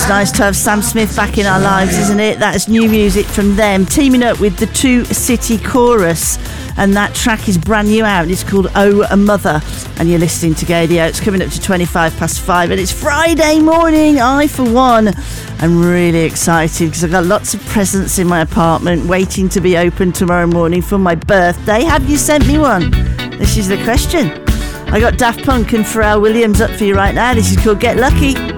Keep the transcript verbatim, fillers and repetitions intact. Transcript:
Always nice to have Sam Smith back in our lives, isn't it? That's new music from them, teaming up with the Two City Chorus, and that track is brand new out. It's called Oh a Mother, and you're listening to Gaydio. It's coming up to twenty-five past five, and it's Friday morning. I, for one, am really excited because I've got lots of presents in my apartment waiting to be opened tomorrow morning for my birthday. Have you sent me one? This is the question. I got Daft Punk and Pharrell Williams up for you right now. This is called Get Lucky.